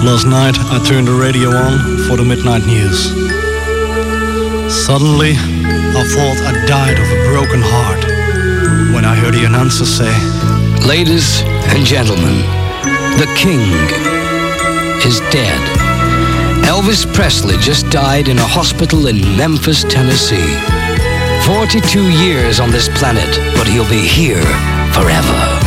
Last night I turned the radio on for the midnight news. Suddenly I thought I died of a broken heart when I heard the announcer say, "Ladies and gentlemen, the king is dead. Elvis Presley just died in a hospital in Memphis, Tennessee. 42 years on this planet, but he'll be here forever."